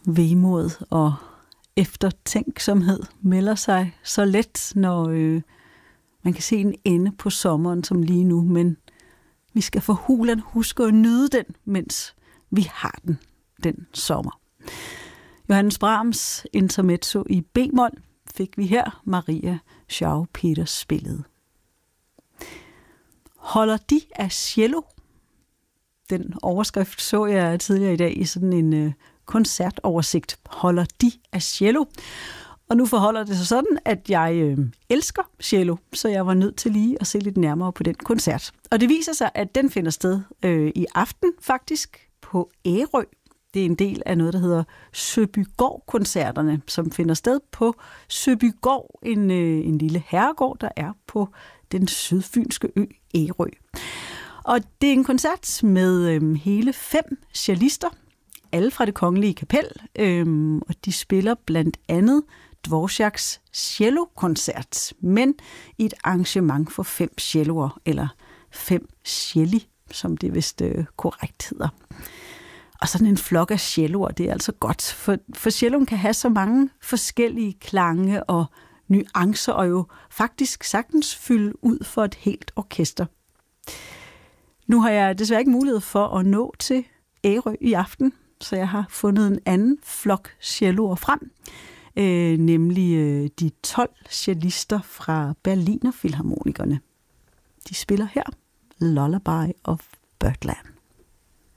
Vemod og eftertænksomhed melder sig så let, når man kan se en ende på sommeren som lige nu, men vi skal for hulen huske at nyde den, mens vi har den sommer. Johannes Brahms intermezzo i b-mol fik vi her. Maria Schau Peters spillede. Holder de af cello? Den overskrift så jeg tidligere i dag i sådan en koncertoversigt. Holder de af cello? Og nu forholder det sig sådan, at jeg elsker cello, så jeg var nødt til lige at se lidt nærmere på den koncert. Og det viser sig, at den finder sted i aften faktisk på Ærø. Det er en del af noget, der hedder Søbygård-koncerterne, som finder sted på Søbygård, en lille herregård, der er på den sydfynske ø Ærø. Og det er en koncert med hele 5 cellister, alle fra Det Kongelige Kapel, og de spiller blandt andet Dvoraks cellokoncert, men i et arrangement for 5 celloer, eller 5 celli, som det vist korrekt hedder. Og sådan en flok af celloer, det er altså godt, for celloen kan have så mange forskellige klange og nuancer, og jo faktisk sagtens fylde ud for et helt orkester. Nu har jeg desværre ikke mulighed for at nå til Ærø i aften, så jeg har fundet en anden flok celloer frem, nemlig de 12 cellister fra Berliner Philharmonikerne. De spiller her Lullaby of Birdland.